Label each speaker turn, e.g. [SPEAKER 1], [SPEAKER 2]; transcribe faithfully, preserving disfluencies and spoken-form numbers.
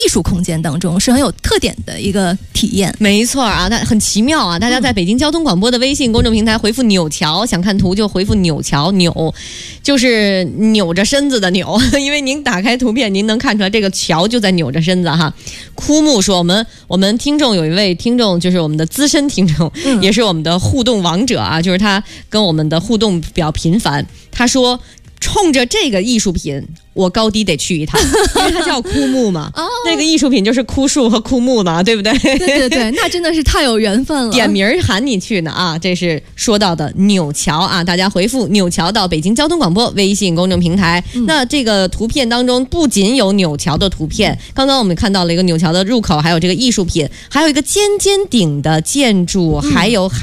[SPEAKER 1] 艺术空间当中，是很有特点的一个体验。
[SPEAKER 2] 没错啊，那很奇妙啊！大家在北京交通广播的微信公众平台回复“扭桥”，想看图就回复“扭桥”，扭就是扭着身子的扭，因为您打开图片，您能看出来这个桥就在扭着身子哈。枯木说，我们我们听众有一位听众，就是我们的资深听众，嗯、也是我们的互动王者啊，就是他跟我们的互动比较频繁。他说，冲着这个艺术品，我高低得去一趟，因为它叫枯木嘛。哦，那个艺术品就是枯树和枯木嘛，对不对？
[SPEAKER 1] 对对对，那真的是太有缘分了。
[SPEAKER 2] 点名喊你去呢啊！这是说到的扭桥啊，大家回复扭桥到北京交通广播微信公众平台。嗯、那这个图片当中不仅有扭桥的图片，刚刚我们看到了一个扭桥的入口，还有这个艺术品，还有一个尖尖顶的建筑，还有海。